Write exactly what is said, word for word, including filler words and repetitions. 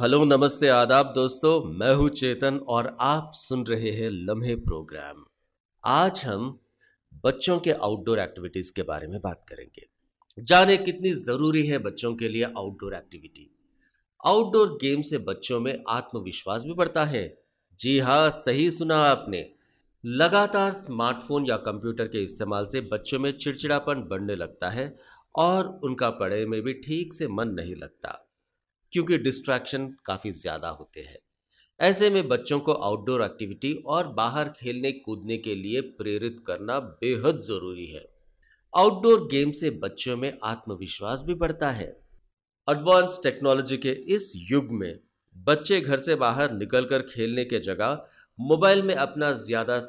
Hello नमस्ते आदाब दोस्तों, मैं हूं चेतन और आप सुन रहे हैं लम्हे प्रोग्राम। आज हम बच्चों के आउटडोर एक्टिविटीज के बारे में बात करेंगे। जाने कितनी जरूरी है बच्चों के लिए आउटडोर एक्टिविटी। आउटडोर गेम से बच्चों में आत्मविश्वास भी बढ़ता है। जी हाँ, सही सुना आपने। लगातार स्मार्टफोन या कंप्यूटर के इस्तेमाल से बच्चों में चिड़चिड़ापन बढ़ने लगता है और उनका पढ़ाई में भी ठीक से मन नहीं लगता, क्योंकि डिस्ट्रैक्शन काफ़ी ज़्यादा होते हैं। ऐसे में बच्चों को आउटडोर एक्टिविटी और बाहर खेलने कूदने के लिए प्रेरित करना बेहद ज़रूरी है। आउटडोर गेम से बच्चों में आत्मविश्वास भी बढ़ता है। एडवांस टेक्नोलॉजी के इस युग में बच्चे घर से बाहर निकलकर खेलने के जगह मोबाइल में अपना ज़्यादा